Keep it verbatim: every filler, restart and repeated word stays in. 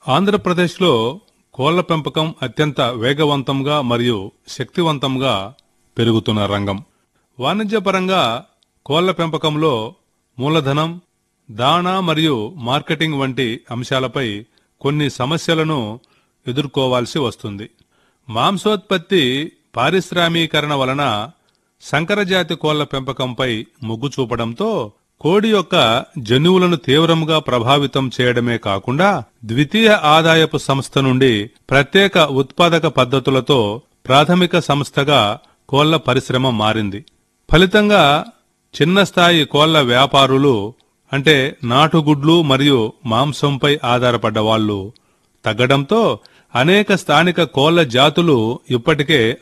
ఆంధ్రప్రదేశ్లో కోళ్ల పెంపకం అత్యంత వేగవంతంగా మరియు శక్తివంతంగా పెరుగుతున్న రంగం. వాణిజ్యపరంగా కోళ్ల పెంపకంలో మూలధనం, దాణా మరియు మార్కెటింగ్ వంటి అంశాలపై కొన్ని సమస్యలను ఎదుర్కోవాల్సి వస్తుంది. మాంసోత్పత్తి పారిశ్రామీకరణ వలన సంకరజాతి కోళ్ల పెంపకంపై మొగ్గు చూపడంతో కోడి యొక్క జన్యువులను తీవ్రంగా ప్రభావితం చేయడమే కాకుండా ద్వితీయ ఆదాయపు సంస్థ నుండి ప్రత్యేక ఉత్పాదక పద్ధతులతో ప్రాథమిక సంస్థగా కోళ్ల పరిశ్రమ మారింది. ఫలితంగా చిన్న స్థాయి కోళ్ల వ్యాపారులు అంటే నాటుగుడ్లు మరియు మాంసంపై ఆధారపడ్డ వాళ్లు తగ్గడంతో అనేక స్థానిక కోళ్ల జాతులు ఇప్పటికే